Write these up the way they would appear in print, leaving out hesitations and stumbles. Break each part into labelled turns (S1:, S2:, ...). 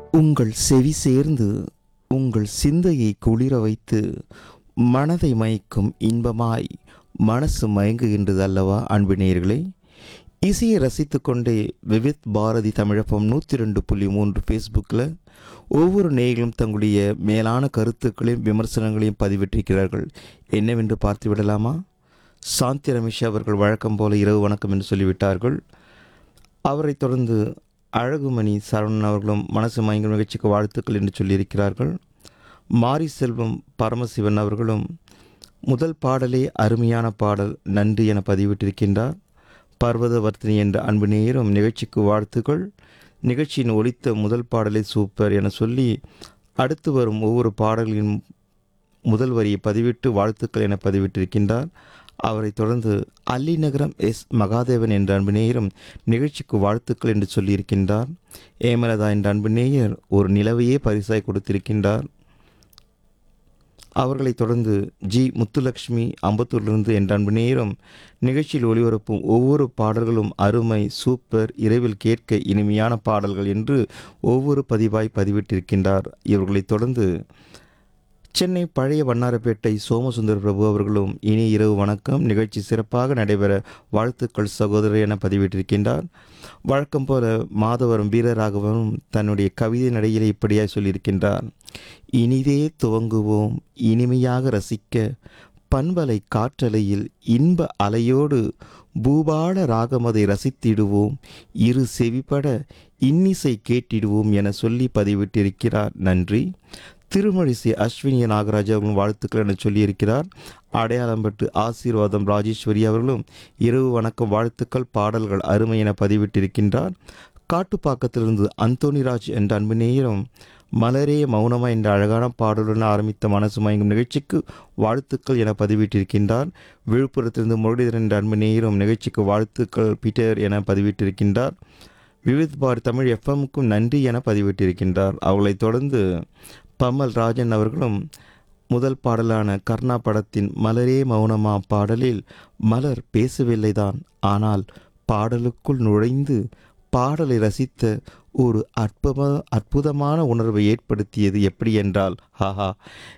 S1: உங்கள் செவி சேர்ந்து உங்கள் சிந்தையை குளிர வைத்து மனதை மயக்கும் இன்பமாய் மனசு மயங்குகின்றது அல்லவா அன்பு நேயர்களே. இசையை ரசித்து கொண்டே விவித் பாரதி தமிழப்பம் 102.3 ஃபேஸ்புக்கில் ஒவ்வொரு நேயர்களும் தங்களுடைய மேலான கருத்துக்களையும் விமர்சனங்களையும் பதிவிட்டிருக்கிறார்கள். என்னவென்று பார்த்து விடலாமா? சாந்தி ரமேஷ் அவர்கள் வழக்கம் போல இரவு வணக்கம் என்று சொல்லிவிட்டார்கள். அவரை தொடர்ந்து அழகுமணி சரவணன் அவர்களும் மனசு மயங்கும் நிகழ்ச்சிக்கு வாழ்த்துக்கள் என்று சொல்லியிருக்கிறார்கள். மாரி செல்வம் பரமசிவன் அவர்களும் முதல் பாடலே அருமையான பாடல், நன்றி என பதிவிட்டிருக்கின்றார். பர்வதவர்த்தினி என்ற அன்பு நேயரும் நிகழ்ச்சிக்கு வாழ்த்துக்கள், நிகழ்ச்சியின் ஒலித்த முதல் பாடலே சூப்பர் என சொல்லி அடுத்து வரும் ஒவ்வொரு பாடல்களின் முதல் வரியை பதிவிட்டு வாழ்த்துக்கள் என பதிவிட்டிருக்கின்றார். அவரை தொடர்ந்து அல்லிநகரம் எஸ் மகாதேவன் என்ற அன்பு நேயரும் நிகழ்ச்சிக்கு வாழ்த்துக்கள் என்று சொல்லியிருக்கின்றார். ஏமலதா என்ற அன்பு நேயர் ஒரு நிலவையே பரிசாய் கொடுத்திருக்கின்றார். அவர்களை தொடர்ந்து ஜி முத்துலக்ஷ்மி அம்பத்தூரிலிருந்து என்ற அன்பு நேயரும் நிகழ்ச்சியில் ஒளிபரப்பும் ஒவ்வொரு பாடல்களும் அருமை, சூப்பர், இரவில் கேட்க இனிமையான பாடல்கள் என்று ஒவ்வொரு பதிவாய் பதிவிட்டிருக்கின்றார். இவர்களை தொடர்ந்து சென்னை பழைய வண்ணாரப்பேட்டை சோமசுந்தர பிரபு அவர்களும் இனி இரவு வணக்கம், நிகழ்ச்சி சிறப்பாக நடைபெற வாழ்த்துக்கள் சகோதரர் என பதிவிட்டிருக்கின்றார். வழக்கம் போல மாதவரம் வீரராகவனும் தன்னுடைய கவிதை நடையிலே இப்படியாய் சொல்லியிருக்கின்றார். இனிதே துவங்குவோம் இனிமையாக ரசிக்க, பண்பலை காற்றலையில் இன்ப அலையோடு பூபால ராகமதை ரசித்திடுவோம், இரு செவிப்பட இன்னிசை கேட்டிடுவோம் என சொல்லி பதிவிட்டிருக்கிறார். நன்றி. திருமழிசை அஸ்வினி நாகராஜ் அவர்களும் வாழ்த்துக்கள் என சொல்லியிருக்கிறார். அடையாளம்பட்டு ஆசீர்வாதம் ராஜேஸ்வரி அவர்களும் இரவு வணக்கம், வாழ்த்துக்கள், பாடல்கள் அருமை என பதிவிட்டிருக்கின்றார். காட்டுப்பாக்கத்திலிருந்து அந்தோனிராஜ் என்ற அன்பு நேயரும் மலரே மௌனமா என்ற அழகான பாடலுடன் ஆரம்பித்த மனசு மயங்கும் நிகழ்ச்சிக்கு வாழ்த்துக்கள் என பதிவிட்டிருக்கின்றார். விழுப்புரத்திலிருந்து முரளிதரன் என்ற அன்பு நேயரும் நிகழ்ச்சிக்கு வாழ்த்துக்கள் பீட்டர் என பதிவிட்டிருக்கின்றார். விவித் பாரதி தமிழ் எஃப்எம்முக்கும் நன்றி என பதிவிட்டிருக்கின்றார். அவர்களை தொடர்ந்து பமல் ராஜன் அவர்களும் முதல் பாடலான கர்ணா படத்தின் மலரே மௌனமா பாடலில் மலர் பேசவில்லைதான், ஆனால் பாடலுக்குள் நுழைந்து பாடலை ரசித்த ஒரு அற்புதமான உணர்வை ஏற்படுத்தியது. எப்படி என்றால், ஹாஹா,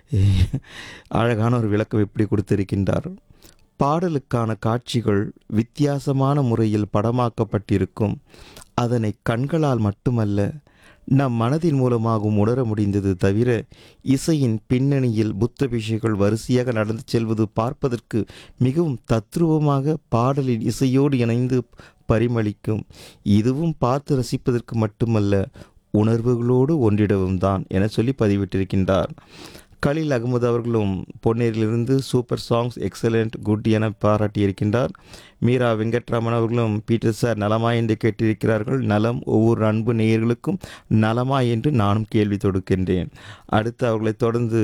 S1: அழகான ஒரு விளக்கம் எப்படி கொடுத்திருக்கின்றார். பாடலுக்கான காட்சிகள் வித்தியாசமான முறையில் படமாக்கப்பட்டிருக்கும். அதனை கண்களால் மட்டுமல்ல நம் மனதின் மூலமாகவும் உணர முடிந்தது. தவிர இசையின் பின்னணியில் புத்த பிஷைகள் வரிசையாக நடந்து செல்வது பார்ப்பதற்கு மிகவும் தத்ரூபமாக பாடலின் இசையோடு இணைந்து பரிமளிக்கும். இதுவும் பார்த்து ரசிப்பதற்கு மட்டுமல்ல, உணர்வுகளோடு ஒன்றிடவும் தான் என சொல்லி பதிவிட்டிருக்கின்றார். கலீல் அகமது அவர்களும் பொன்னேரிலிருந்து சூப்பர் சாங்ஸ், எக்ஸலண்ட், குட் என பாராட்டியிருக்கின்றார். மீரா வெங்கட்ராமன் அவர்களும் பீட்டர் சார் நலமா என்று கேட்டிருக்கிறார்கள். நலம், ஒவ்வொரு அன்பு நேயர்களுக்கும் நலமா என்று நானும் கேள்வி தொடுக்கின்றேன். அடுத்து அவர்களை தொடர்ந்து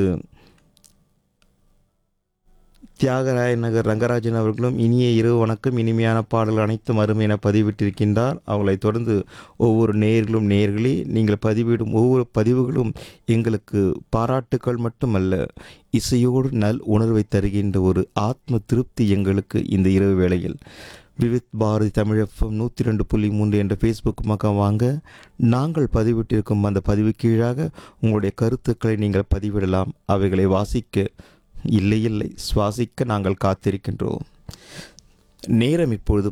S1: தியாகராய நகர் ரங்கராஜன் அவர்களும் இனிய இரவு வணக்கம், இனிமையான பாடல்கள் அனைத்தும் அருமை என பதிவிட்டிருக்கின்றார். அவங்களை தொடர்ந்து ஒவ்வொரு நேயர்களே, நீங்கள் பதிவிடும் ஒவ்வொரு பதிவுகளும் எங்களுக்கு பாராட்டுக்கள் மட்டுமல்ல, இசையோடு நல் உணர்வை தருகின்ற ஒரு ஆத்ம திருப்தி எங்களுக்கு இந்த இரவு வேளையில். விவித் பாரதி தமிழப்பம் 102.3 என்ற ஃபேஸ்புக் பக்கம் வாங்க. நாங்கள் பதிவிட்டிருக்கும் அந்த பதிவு கீழாக உங்களுடைய கருத்துக்களை நீங்கள் பதிவிடலாம். அவைகளை வாசிக்க இல்லை சுவாசிக்க நாங்கள் காத்திருக்கின்றோம். நேரம் இப்பொழுது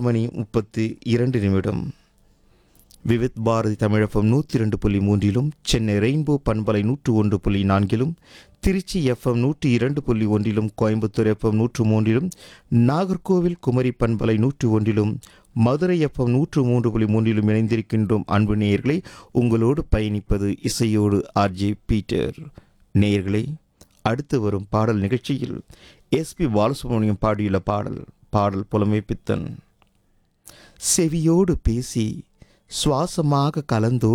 S1: 11:32. விவித் பாரதி தமிழப்பம் 102.3 சென்னை ரெயின்போ பண்பலை 101.4, திருச்சி எஃப்எம் 102.1, கோயம்புத்தூர் எஃப்எம் 103, நாகர்கோவில் குமரி பண்பலை 101, மதுரை எஃப்எம் 103.3 இணைந்திருக்கின்றோம். அன்பு நேயர்களை, உங்களோடு பயணிப்பது இசையோடு ஆர்ஜே பீட்டர். நேயர்களே, அடுத்து வரும் பாடல் நிகழ்ச்சியில் எஸ்பி பாலசுப்ரமணியம் பாடியுள்ள பாடல் புலமை பித்தன். செவியோடு பேசி சுவாசமாக கலந்தோ